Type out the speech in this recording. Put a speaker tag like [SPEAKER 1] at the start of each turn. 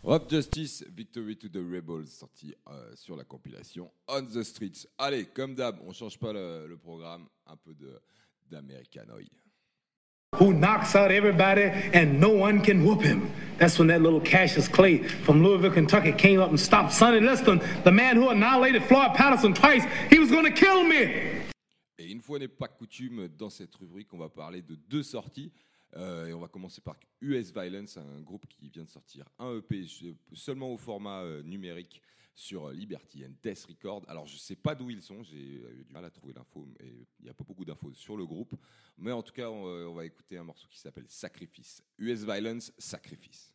[SPEAKER 1] Rough Justice, Victory to the Rebels, sorti sur la compilation On the Streets. Allez, comme d'hab, on change pas le programme, un peu d'Americanoï.
[SPEAKER 2] Who knocks out everybody and no one can whoop him. That's when that little Cassius Clay from Louisville, Kentucky came up and stopped Sonny Liston, the man who annihilated Floyd Patterson twice. He was going to kill me.
[SPEAKER 1] Et une fois n'est pas coutume, dans cette rubrique, on va parler de 2 sorties. Et on va commencer par US Violence, un groupe qui vient de sortir un EP seulement au format numérique sur Liberty and Death Records. Alors je ne sais pas d'où ils sont, j'ai eu du mal à trouver l'info, et il n'y a pas beaucoup d'infos sur le groupe. Mais en tout cas, on va écouter un morceau qui s'appelle Sacrifice. US Violence, Sacrifice.